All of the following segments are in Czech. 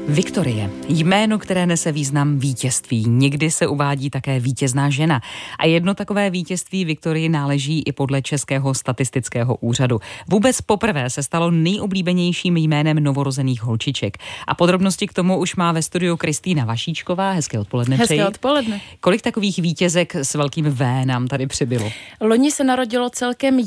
Viktorie. Jméno, které nese význam vítězství. Někdy se uvádí také vítězná žena. A jedno takové vítězství Viktorii náleží i podle Českého statistického úřadu. Vůbec poprvé se stalo nejoblíbenějším jménem novorozených holčiček. A podrobnosti k tomu už má ve studiu Kristýna Vašíčková. Hezké odpoledne přeji. Hezké odpoledne. Kolik takových vítězek s velkým V nám tady přibylo? Loni se narodilo celkem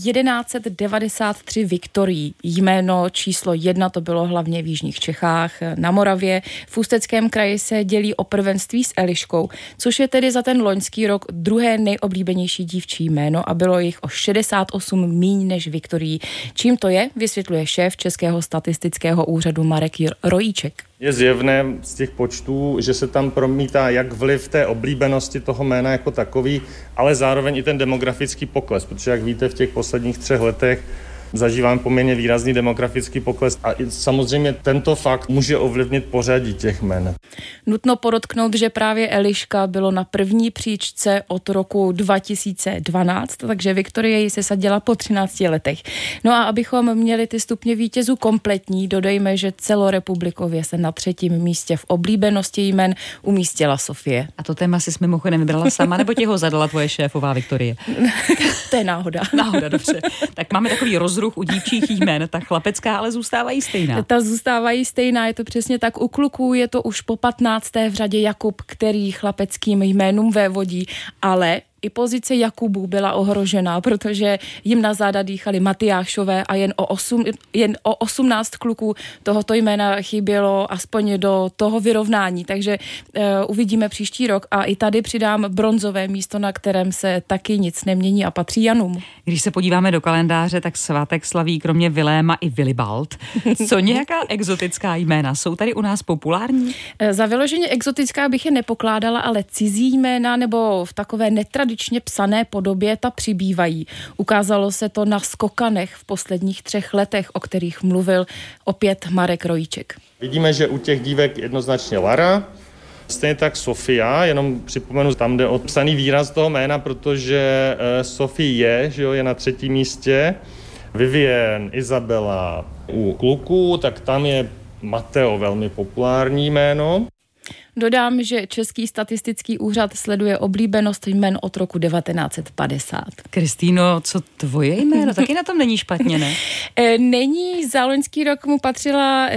1193 Viktorií. Jméno číslo 1 to bylo hlavně v jižních Čechách, na Moravě. V Ústeckém kraji se dělí o prvenství s Eliškou, což je tedy za ten loňský rok druhé nejoblíbenější dívčí jméno a bylo jich o 68 míň než Viktorií. Čím to je, vysvětluje šéf Českého statistického úřadu Marek Rojíček. Je zjevné z těch počtů, že se tam promítá jak vliv té oblíbenosti toho jména jako takový, ale zároveň i ten demografický pokles, protože jak víte, v těch posledních 3 letech zažívám poměrně výrazný demografický pokles a samozřejmě tento fakt může ovlivnit pořadí těch jmen. Nutno podotknout, že právě Eliška bylo na první příčce od roku 2012, takže Viktorie ji sesadila po 13 letech. No a abychom měli ty stupně vítězů kompletní, dodejme, že celorepublikově se na 3. místě v oblíbenosti jmen umístila Sofie. A to téma si mimochodem vybrala sama, nebo ti ho zadala tvoje šéfová Viktorie? To je náhoda. Náhoda, dobře. Tak máme takový rozruch u dívčích jmen, ta chlapecká ale zůstávají stejná. Ta zůstávají stejná, je to přesně tak. U kluků je to už po 15. v řadě Jakub, který chlapeckým jménům vévodí, ale i pozice Jakubů byla ohrožená, protože jim na záda dýchali Matyášové a jen o 18 kluků tohoto jména chybělo aspoň do toho vyrovnání, takže uvidíme příští rok a i tady přidám bronzové místo, na kterém se taky nic nemění a patří Janům. Když se podíváme do kalendáře, tak svátek slaví kromě Viléma i Vilibald. Co nějaká exotická jména? Jsou tady u nás populární? Za vyloženě exotická bych je nepokládala, ale cizí jména nebo v takové tradičně psané podobě ta přibývají. Ukázalo se to na skokanech v posledních 3 letech, o kterých mluvil opět Marek Rojíček. Vidíme, že u těch dívek jednoznačně Lara, stejně tak Sofia, jenom připomenu, tam jde o psaný výraz toho jména, protože Sofie je na 3. místě, Vivien, Izabela u kluků, tak tam je Mateo velmi populární jméno. Dodám, že Český statistický úřad sleduje oblíbenost jmen od roku 1950. Kristýno, co tvoje jméno? Taky na tom není špatně, ne? Není, za loňský rok mu patřila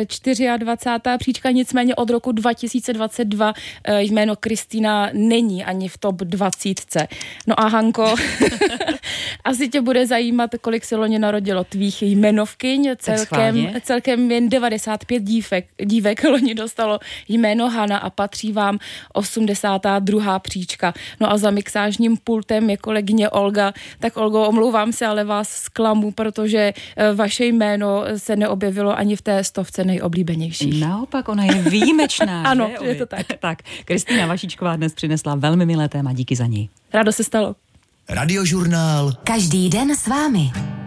24. příčka, nicméně od roku 2022 jméno Kristýna není ani v top 20. No a Hanko, asi tě bude zajímat, kolik se loni narodilo tvých jmenovkyň. Celkem jen 95 dívek loni dostalo jméno Hana a patří vám 82. příčka. No a za mixážním pultem je kolegyně Olga. Tak Olgo, omlouvám se, ale vás zklamu, protože vaše jméno se neobjevilo ani v té 100 nejoblíbenějších. Naopak, ona je výjimečná. Ano, je to tak. Tak, Kristýna Vašíčková dnes přinesla velmi milé téma, díky za něj. Rádo se stalo. Radiožurnál. Každý den s vámi.